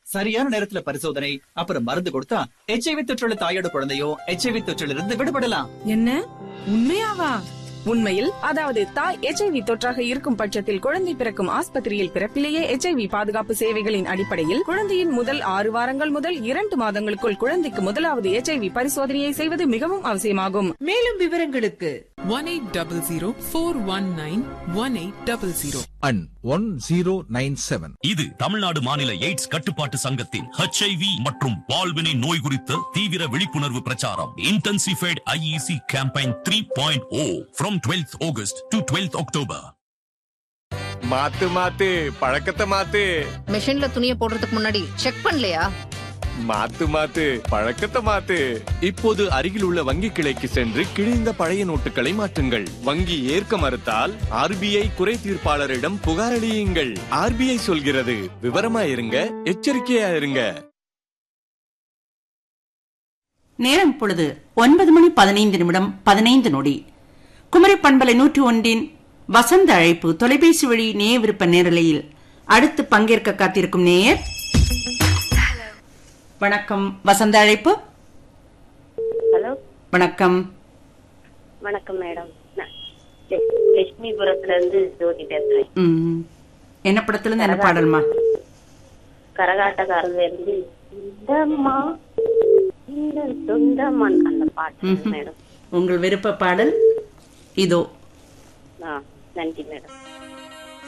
சரியான நேரத்துல பரிசோதனை அப்புறம் மருந்து கொடுத்தா HIV தொற்றுள்ள தாயோட குழந்தையோ HIV தொற்றிலிருந்து இருந்து விடுபடலாம். என்ன உண்மையாவா? உண்மையில், அதாவது தாய் HIV தொற்றாக இருக்கும் பட்சத்தில் குழந்தை பிறக்கும் ஆஸ்பத்திரியில் பிறப்பிலேயே HIV பாதுகாப்பு சேவைகளின் அடிப்படையில் குழந்தையின் முதல் 6 வாரங்கள் முதல் 2 மாதங்களுக்குள் குழந்தைக்கு முதலாவது HIV பரிசோதனையை செய்வது மிகவும் அவசியமாகும். மேலும் விவரங்களுக்கு 1800-419-1800 and 1097. இது தமிழ்நாடு மாநில எய்ட்ஸ் கட்டுப்பாட்டு சங்கத்தின் HIV மற்றும் பால்வினை நோய் குறித்த தீவிர விழிப்புணர்வு பிரச்சாரம். Intensified IEC campaign 3.0 from 12th August to 12th October. மாத்து பழக்கத்தை மாத்து. மெஷின்ல துணியை போடுறதுக்கு முன்னாடி செக் பண்ணலையா? மாத்து பழக்கத்தை மாத்து. இப்போது அருகில் உள்ள வங்கி கிளைக்கு சென்று கிழிந்த பழைய நோட்டுகளை மாற்றுங்கள். வங்கி ஏற்க மறுத்தால் RBI குறை தீர்ப்பாளரிடம் புகாரளியுங்கள். RBI சொல்கிறது, விவரமா இருங்க, எச்சரிக்கையா இருங்க. நேரம் பொழுது 9:15 குமரி பண்பலை 101 வசந்த அழைப்பு தொலைபேசி வழி நேய விருப்ப நேரலையில் அடுத்து பங்கேற்க காத்திருக்கும் நேயர். வணக்கம். வசந்த அழைப்பு. ஹலோ, வணக்கம். வணக்கம் மேடம். லட்சுமிபுரத்துல இருந்து ஜோதி பேசுறேன். என்ன படத்துல இருந்து என்ன பாடல்மா? கரகாட்டக்காரர்ல இருந்து சொந்தமான் அந்த பாட்டு மேடம். உங்கள் விருப்ப பாடல் இதோ. நன்றி மேடம்.